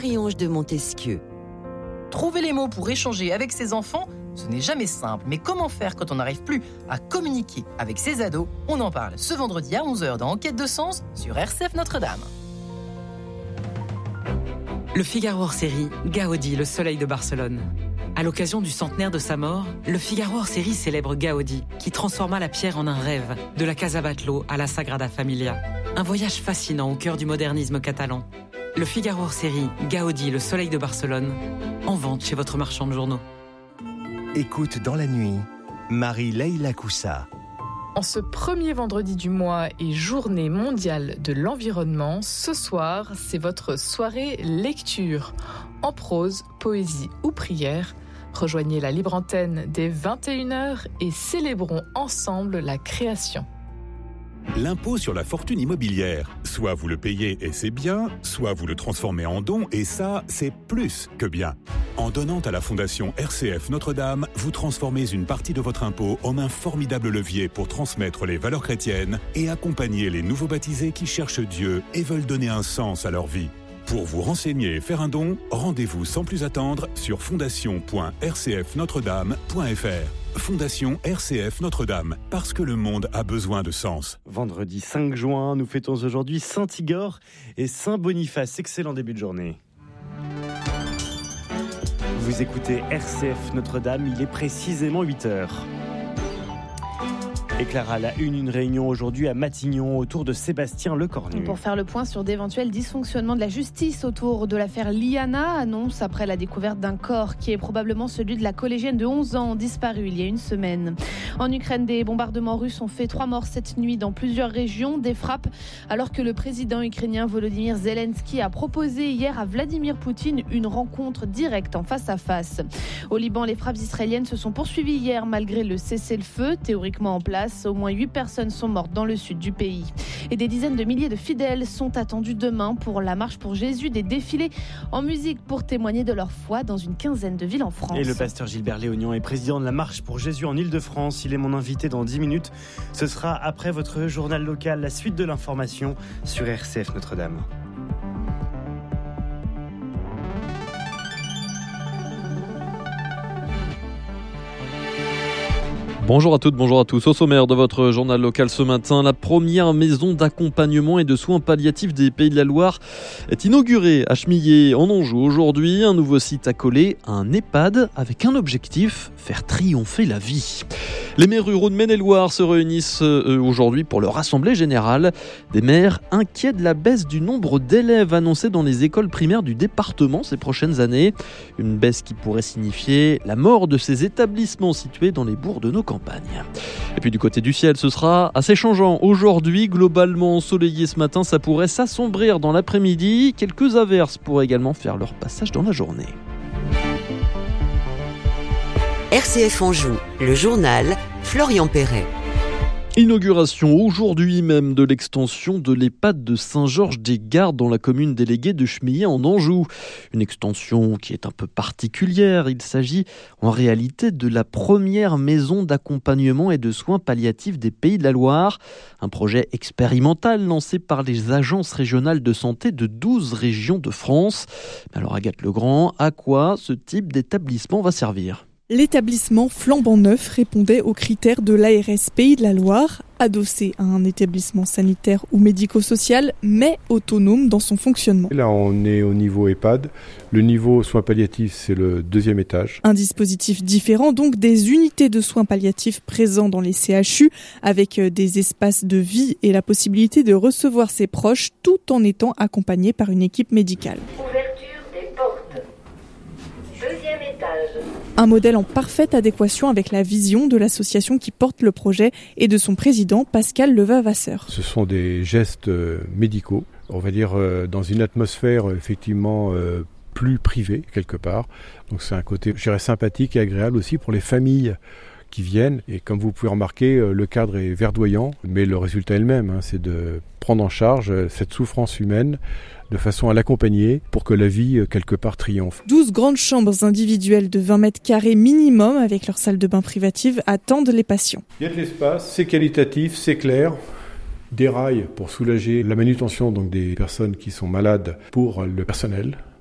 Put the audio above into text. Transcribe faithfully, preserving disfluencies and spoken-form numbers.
Marie-Ange de Montesquieu. Trouver les mots pour échanger avec ses enfants, ce n'est jamais simple. Mais comment faire quand on n'arrive plus à communiquer avec ses ados? On en parle ce vendredi à onze heures dans Enquête de sens sur R C F Notre-Dame. Le Figaro hors série, Gaudi, le soleil de Barcelone. À l'occasion du centenaire de sa mort, le Figaro hors série célèbre Gaudi, qui transforma la pierre en un rêve, de la Casa Batlló à la Sagrada Familia. Un voyage fascinant au cœur du modernisme catalan. Le Figaro hors série, Gaudi, le soleil de Barcelone, en vente chez votre marchand de journaux. Écoute dans la nuit, Marie-Leila Coussa. En ce premier vendredi du mois et journée mondiale de l'environnement, ce soir, c'est votre soirée lecture. En prose, poésie ou prière, rejoignez la libre antenne dès vingt et une heures et célébrons ensemble la création. L'impôt sur la fortune immobilière. Soit vous le payez et c'est bien, soit vous le transformez en don et ça, c'est plus que bien. En donnant à la Fondation R C F Notre-Dame, vous transformez une partie de votre impôt en un formidable levier pour transmettre les valeurs chrétiennes et accompagner les nouveaux baptisés qui cherchent Dieu et veulent donner un sens à leur vie. Pour vous renseigner et faire un don, rendez-vous sans plus attendre sur fondation point r c f notre dame point f r. Fondation R C F Notre-Dame, parce que le monde a besoin de sens. Vendredi cinq juin, nous fêtons aujourd'hui Saint-Igor et Saint-Boniface. Excellent début de journée. Vous écoutez R C F Notre-Dame, il est précisément huit heures. Et Clara, la une, une réunion aujourd'hui à Matignon autour de Sébastien Lecornu. Pour faire le point sur d'éventuels dysfonctionnements de la justice autour de l'affaire Liana, annonce après la découverte d'un corps qui est probablement celui de la collégienne de onze ans disparue il y a une semaine. En Ukraine, des bombardements russes ont fait trois morts cette nuit dans plusieurs régions, des frappes, alors que le président ukrainien Volodymyr Zelensky a proposé hier à Vladimir Poutine une rencontre directe en face à face. Au Liban, les frappes israéliennes se sont poursuivies hier malgré le cessez-le-feu théoriquement en place. Au moins huit personnes sont mortes dans le sud du pays. Et des dizaines de milliers de fidèles sont attendus demain pour la marche pour Jésus, des défilés en musique pour témoigner de leur foi dans une quinzaine de villes en France. Et le pasteur Gilbert Léognan est président de la marche pour Jésus en Ile-de-France. Il est mon invité dans dix minutes. Ce sera après votre journal local, la suite de l'information sur R C F Notre-Dame. Bonjour à toutes, bonjour à tous. Au sommaire de votre journal local ce matin, la première maison d'accompagnement et de soins palliatifs des Pays de la Loire est inaugurée à Chemillé en Anjou. Aujourd'hui, un nouveau site accolé à un EHPAD avec un objectif, faire triompher la vie. Les maires ruraux de Maine-et-Loire se réunissent aujourd'hui pour leur assemblée générale. Des maires inquiets de la baisse du nombre d'élèves annoncés dans les écoles primaires du département ces prochaines années. Une baisse qui pourrait signifier la mort de ces établissements situés dans les bourgs de nos campagnes. Et puis du côté du ciel, ce sera assez changeant. Aujourd'hui, globalement ensoleillé ce matin, ça pourrait s'assombrir dans l'après-midi. Quelques averses pourraient également faire leur passage dans la journée. R C F Anjou, le journal, Florian Perret. Inauguration aujourd'hui même de l'extension de l'EHPAD de Saint-Georges-des-Gardes dans la commune déléguée de Chemillé en Anjou. Une extension qui est un peu particulière. Il s'agit en réalité de la première maison d'accompagnement et de soins palliatifs des Pays de la Loire. Un projet expérimental lancé par les agences régionales de santé de douze régions de France. Alors Agathe Legrand, à quoi ce type d'établissement va servir ? L'établissement flambant neuf répondait aux critères de l'A R S Pays de la Loire, adossé à un établissement sanitaire ou médico-social, mais autonome dans son fonctionnement. Là, on est au niveau EHPAD. Le niveau soins palliatifs, c'est le deuxième étage. Un dispositif différent, donc des unités de soins palliatifs présents dans les C H U, avec des espaces de vie et la possibilité de recevoir ses proches tout en étant accompagné par une équipe médicale. Un modèle en parfaite adéquation avec la vision de l'association qui porte le projet et de son président Pascal Levavasseur. Ce sont des gestes médicaux, on va dire dans une atmosphère effectivement plus privée quelque part. Donc c'est un côté, je dirais, sympathique et agréable aussi pour les familles qui viennent. Et comme vous pouvez remarquer, le cadre est verdoyant, mais le résultat est le même, hein, c'est de prendre en charge cette souffrance humaine de façon à l'accompagner pour que la vie, quelque part, triomphe. douze grandes chambres individuelles de vingt mètres carrés minimum avec leur salle de bain privative attendent les patients. Il y a de l'espace, c'est qualitatif, c'est clair. Des rails pour soulager la manutention donc des personnes qui sont malades pour le personnel.